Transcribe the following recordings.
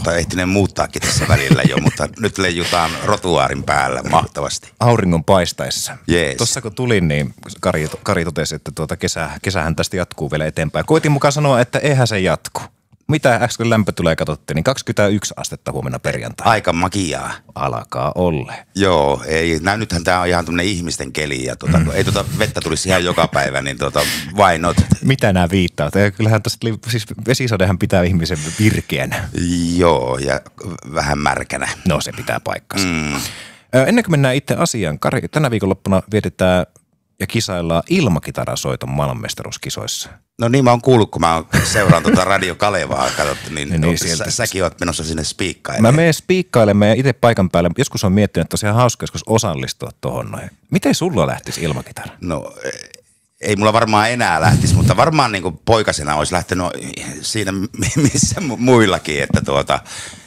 ehtinen muuttaakin tässä välillä jo, mutta nyt leijutaan rotuaarin päällä mahtavasti. Auringon paistaessa. Jees. Tuossa kun tulin, niin Kari totesi, että kesähän tästä jatkuu vielä eteenpäin. Koitin mukaan sanoa, että eihän se jatku. Mitä äsken lämpö tulee, katsottiin, niin 21 astetta huomenna perjantaina. Aika makiaa. Alkaa olle. Joo, ei. Nythän tämä on ihan tämmöinen ihmisten keli ja ei vettä tulisi ihan joka päivä, niin why not? Mitä nämä viittaat? Kyllähän tästä, siis vesisadehan pitää ihmisen virkeänä. Joo, ja vähän märkänä. No se pitää paikkansa. Ennen kuin mennään itse asiaan, Kari, tänä viikonloppuna vietetään ja kisaillaan ilmakitarasoiton maailmanmestaruuskisoissa. No niin, mä oon kuullut, kun mä seuraan Radio Kalevaa, katsottu, niin säkin oot menossa sinne spiikkailemaan. Mä menen spiikkailemaan ja itse paikan päälle. Joskus on miettinyt, että tosiaan hauska joskus osallistua tuohon noin. Miten sulla lähtisi ilmakitara? No ei mulla varmaan enää lähtisi, mutta varmaan niin kuin poikasena olisi lähtenyt siinä missä muillakin, että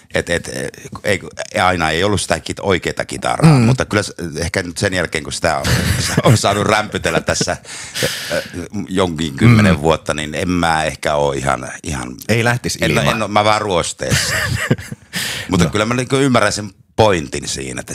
aina ei ollut sitä oikeaa kitaraa, mutta kyllä ehkä nyt sen jälkeen, kun sitä on saanut rämpytellä tässä jonkin 10 vuotta, niin en mä ehkä ole ihan ei lähtisi ilman. Mä vaan ruosteessa. Mutta kyllä mä ymmärrän sen pointin siinä, että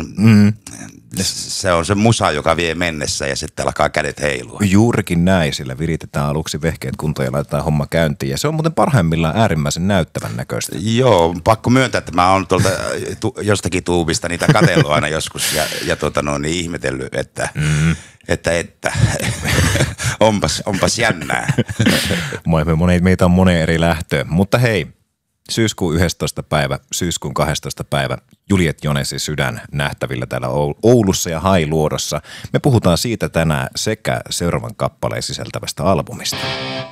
se on se musa, joka vie mennessä ja sitten alkaa kädet heilua. Juurikin näin, sillä viritetään aluksi vehkeet kuntoon ja laitetaan homma käyntiin. Ja se on muuten parhaimmillaan äärimmäisen näyttävän näköistä. Joo, pakko myöntää, että mä oon tuolta jostakin tuubista niitä katsellut aina joskus ja niin ihmetellyt, että onpas jännää. Meitä on moneen eri lähtöön, mutta hei. Syyskuun 11. päivä, syyskuun 12. päivä, Juliet Jonesin sydän nähtävillä täällä Oulussa ja Hailuodossa. Me puhutaan siitä tänään sekä seuraavan kappaleen sisältävästä albumista.